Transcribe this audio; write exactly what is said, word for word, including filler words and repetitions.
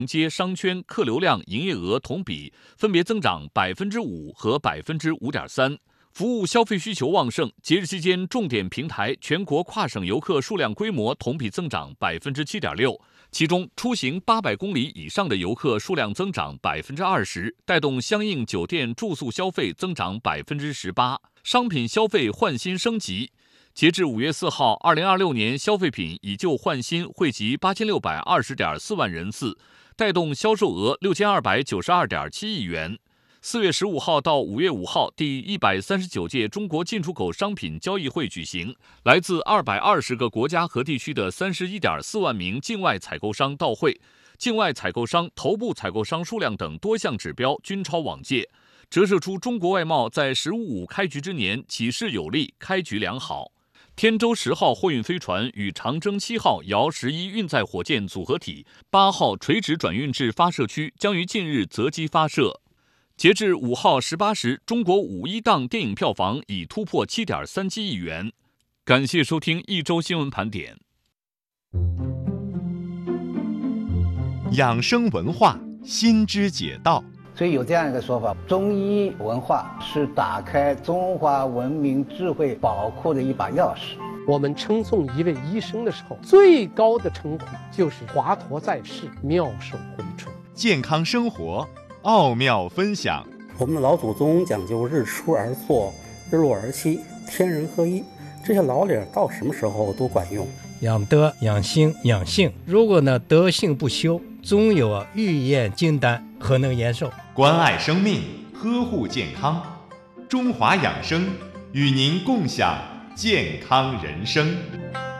街商圈客流量营业额同比分别增长百分之五和百分之五点三。服务消费需求旺盛，节日期间重点平台全国跨省游客数量规模同比增长百分之七点六，其中出行八百公里以上的游客数量增长百分之二十，带动相应酒店住宿消费增长百分之十八，商品消费换新升级。截至五月四号，二零二六年消费品以旧换新惠及八千六百二十点四万人次，带动销售额六千二百九十二点七亿元。四月十五号到五月五号，第一百三十九届中国进出口商品交易会举行，来自二百二十个国家和地区的三十一点四万名境外采购商到会，境外采购商、头部采购商数量等多项指标均超往届，折射出中国外贸在“十五五”开局之年起势有力，开局良好。天舟十号货运飞船与长征七号遥十一运载火箭组合体八号垂直转运至发射区将于近日择机发射。截至五号十八时，中国五一档电影票房已突破 七点三七亿元。感谢收听一周新闻盘点。 养生文化，心知解道。 所以有这样一个说法，中医文化是打开中华文明智慧宝库的一把钥匙。 我们称颂一位医生的时候，最高的称呼就是华佗在世，妙手回春。 健康生活奥妙分享。 我们的老祖宗讲究日出而作，日落而息，天人合一，这些老理到什么时候都管用。 养德、养心、养性，如果呢德性不修，总有欲验金丹，何能延寿？ 关爱生命，呵护健康，中华养生与您共享健康人生。